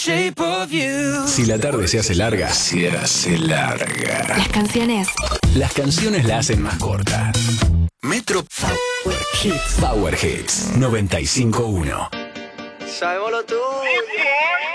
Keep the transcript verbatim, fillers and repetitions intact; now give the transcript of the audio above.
Si la tarde se hace larga, se hace larga. Las canciones. Las canciones la hacen más corta. Metro Power Hits. Power Hits noventa y cinco punto uno. Sabemos lo tuyo.